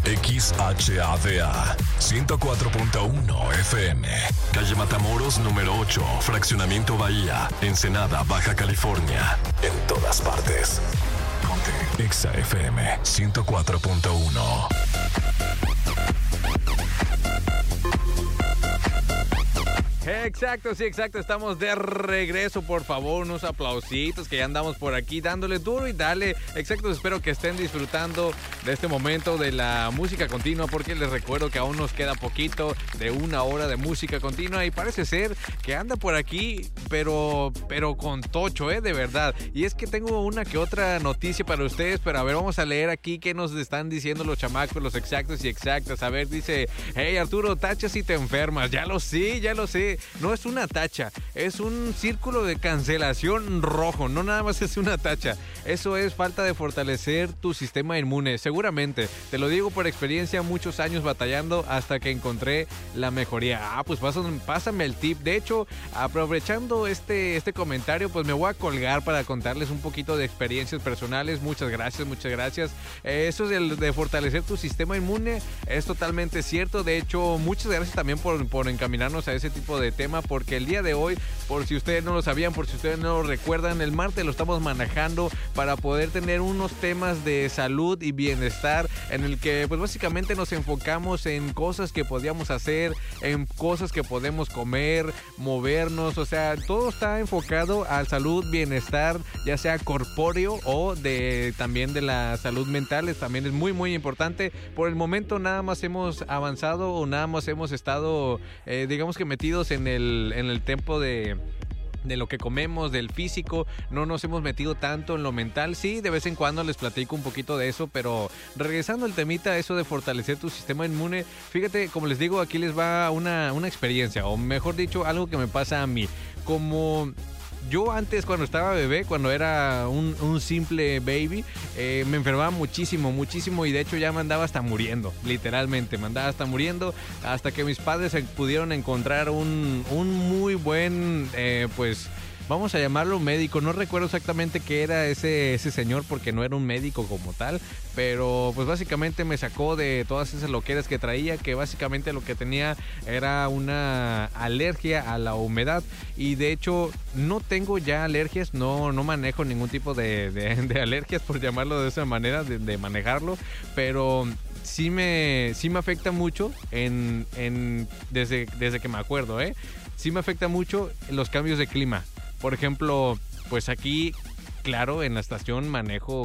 XHADA 104.1 FM. Calle Matamoros, número 8, Fraccionamiento Bahía, Ensenada, Baja California. En todas partes. Ponte Exa FM 104.1. Exacto, sí, exacto. Estamos de regreso. Por favor, unos aplausitos que ya andamos por aquí dándole duro y dale. Exacto, espero que estén disfrutando de este momento de la música continua, porque les recuerdo que aún nos queda poquito de 1 hora de música continua y parece ser que anda por aquí, pero con tocho, de verdad. Y es que tengo una que otra noticia para ustedes, pero a ver, vamos a leer aquí qué nos están diciendo los chamacos, los exactos y exactas. A ver, dice, hey Arturo, tachas si te enfermas. Ya lo sé. No es una tacha, es un círculo de cancelación rojo. No nada más es una tacha. Eso es falta de fortalecer tu sistema inmune. Seguramente, te lo digo por experiencia, muchos años batallando hasta que encontré la mejoría. Pues pásame el tip. De hecho, aprovechando este comentario, pues me voy a colgar para contarles un poquito de experiencias personales. Muchas gracias. Eso de fortalecer tu sistema inmune es totalmente cierto. De hecho, muchas gracias también por encaminarnos a ese tipo de tema, porque el día de hoy, por si ustedes no lo sabían, por si ustedes no lo recuerdan, el martes lo estamos manejando para poder tener unos temas de salud y bienestar en el que pues básicamente nos enfocamos en cosas que podíamos hacer, en cosas que podemos comer, movernos, o sea, todo está enfocado a salud, bienestar, ya sea corpóreo o también de la salud mental. También es muy muy importante. Por el momento nada más hemos avanzado o nada más hemos estado digamos que metidos en el tiempo de lo que comemos, del físico. No nos hemos metido tanto en lo mental. Sí, de vez en cuando les platico un poquito de eso, pero regresando al temita, eso de fortalecer tu sistema inmune, fíjate, como les digo, aquí les va una experiencia, o mejor dicho, algo que me pasa a mí. Como yo antes, cuando estaba bebé, cuando era un simple baby, me enfermaba muchísimo, y de hecho ya me andaba hasta muriendo, literalmente, hasta que mis padres pudieron encontrar un muy buen, pues, vamos a llamarlo médico. No recuerdo exactamente qué era ese señor, porque no era un médico como tal, pero pues básicamente me sacó de todas esas loqueras que traía, que básicamente lo que tenía era una alergia a la humedad. Y de hecho no tengo ya alergias, no manejo ningún tipo de alergias, por llamarlo de esa manera, de manejarlo, pero sí me afecta mucho desde que me acuerdo, sí me afecta mucho los cambios de clima. Por ejemplo, pues aquí, claro, en la estación manejo